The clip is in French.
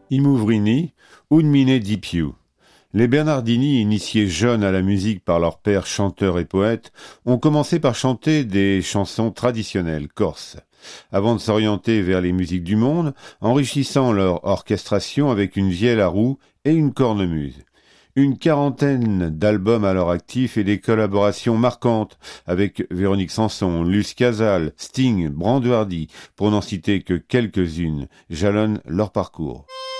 I Mouvrini, Udmine di più. Les Bernardini, initiés jeunes à la musique par leur père chanteur et poète, ont commencé par chanter des chansons traditionnelles corses, avant de s'orienter vers les musiques du monde, enrichissant leur orchestration avec une vielle à roue et une cornemuse. Une quarantaine d'albums à leur actif et des collaborations marquantes avec Véronique Sanson, Luce Casal, Sting, Brando Hardy, pour n'en citer que quelques-unes, jalonnent leur parcours.